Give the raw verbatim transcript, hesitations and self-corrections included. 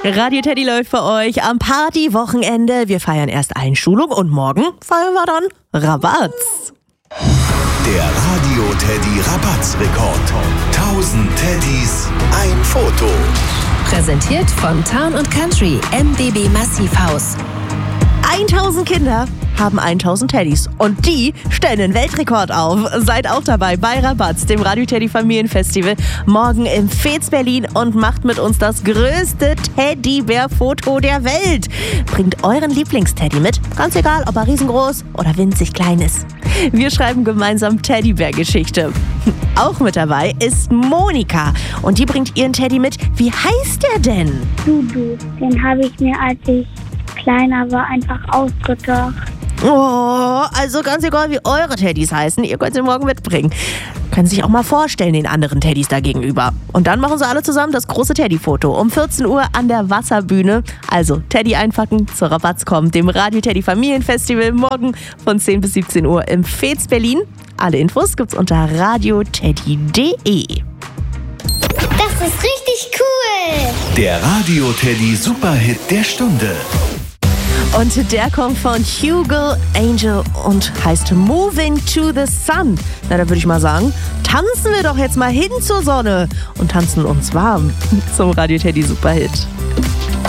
Radio Teddy läuft für euch am Partywochenende. Wir feiern erst Einschulung und morgen feiern wir dann Rabatz. Der Radio Teddy Rabatz-Rekord. tausend Teddys, ein Foto. Präsentiert von Town und Country M B B Massivhaus. tausend Kinder haben tausend Teddys und die stellen den Weltrekord auf. Seid auch dabei bei Rabatz, dem Radio Teddy Familienfestival, morgen im Fez Berlin und macht mit uns das größte Teddybär-Foto der Welt. Bringt euren Lieblingsteddy mit, ganz egal, ob er riesengroß oder winzig klein ist. Wir schreiben gemeinsam Teddybär-Geschichte. Auch mit dabei ist Monika und die bringt ihren Teddy mit. Wie heißt der denn? Dudu, den habe ich mir, als ich kleiner war, einfach ausgedacht. Oh, also ganz egal, wie eure Teddys heißen, ihr könnt sie morgen mitbringen. Können sich auch mal vorstellen, den anderen Teddys da gegenüber. Und dann machen sie alle zusammen das große Teddy-Foto um vierzehn Uhr an der Wasserbühne. Also Teddy einpacken, zur Rabatz kommen, dem Radio Teddy Familienfestival morgen von zehn bis siebzehn Uhr im Fez Berlin. Alle Infos gibt's unter radio teddy punkt de. Das ist richtig cool! Der Radio Teddy Superhit der Stunde. Und der kommt von Hugo Angel und heißt Moving to the Sun. Na, da würde ich mal sagen, tanzen wir doch jetzt mal hin zur Sonne und tanzen uns warm zum Radio Teddy Superhit.